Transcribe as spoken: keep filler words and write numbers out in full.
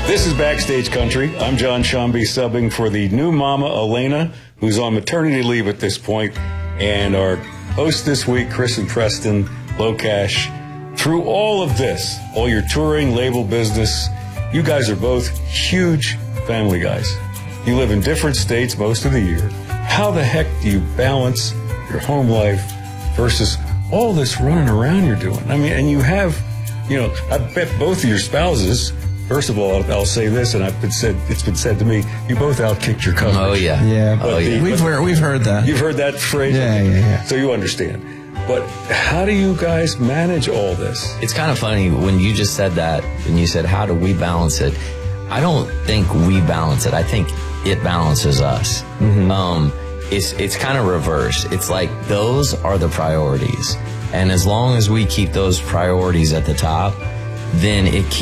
This is Backstage Country. I'm John Shambi, subbing for the new mama, Elena, who's on maternity leave at this point, and our host this week, Chris and Preston Locash. Through all of this, all your touring, label business, you guys are both huge family guys. You live in different states most of the year. How the heck do you balance your home life versus all this running around you're doing? I mean, and you have, you know, I bet both of your spouses, first of all, I'll, I'll say this, and I've been said, it's been said to me, you both outkicked your coverage. Oh, yeah. Yeah. Oh, yeah. The, we've, heard, we've heard that. You've heard that phrase? Yeah, yeah, yeah. So you understand. But how do you guys manage all this? It's kind of funny when you just said that, and you said, how do we balance it? I don't think we balance it. I think it balances us. Mm-hmm. Um, it's, it's kind of reverse. It's like those are the priorities. And as long as we keep those priorities at the top, then it keeps